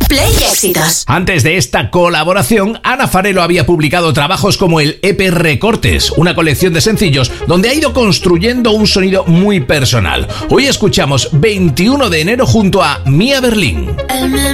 Play Éxitos. Antes de esta colaboración, Ana Farelo había publicado trabajos como el EP Recortes, una colección de sencillos donde ha ido construyendo un sonido muy personal. Hoy escuchamos 21 de enero junto a Mía Berlín.